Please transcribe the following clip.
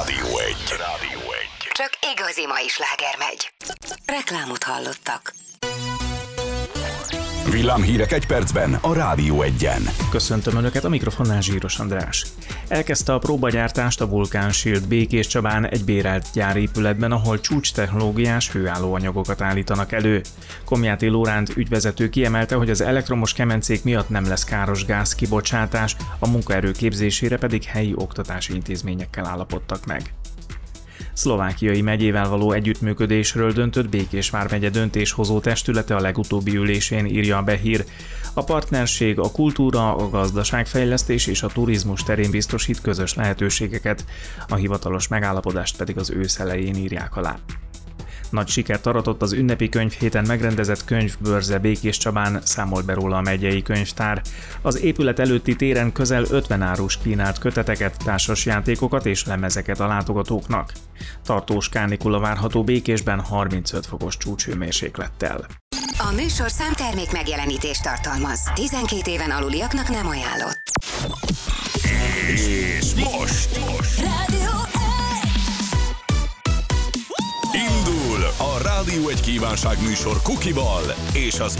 Rádió 1. Csak igazi mai sláger megy. Reklámot hallottak. Villámhírek egy percben a Rádió 1-en. Köszöntöm Önöket, a mikrofonnál Zsíros András. Elkezdte a próbagyártást a Vulcan Shield Békéscsabán egy bérelt gyárépületben, ahol csúcstechnológiás hőállóanyagokat állítanak elő. Komjáti Lóránt ügyvezető kiemelte, hogy az elektromos kemencék miatt nem lesz káros gáz kibocsátás, a munkaerő képzésére pedig helyi oktatási intézményekkel állapodtak meg. Szlovákiai megyével való együttműködésről döntött Békés vármegye döntéshozó testülete a legutóbbi ülésén, írja a Behír. A partnerség a kultúra, a gazdaságfejlesztés és a turizmus terén biztosít közös lehetőségeket, a hivatalos megállapodást pedig az ősz elején írják alá. Nagy sikert aratott az ünnepi könyvhéten megrendezett könyvbörze Békéscsabán, számolt be róla a megyei könyvtár. Az épület előtti téren közel 50 árus kínált köteteket, társasjátékokat és lemezeket a látogatóknak. Tartós kánikula várható Békésben 35 fokos csúcshőmérséklettel. A műsor számtermék megjelenítést tartalmaz. 12 éven aluliaknak nem ajánlott. És most Rádió indul a Rádió 1 kívánságműsor Kukival és az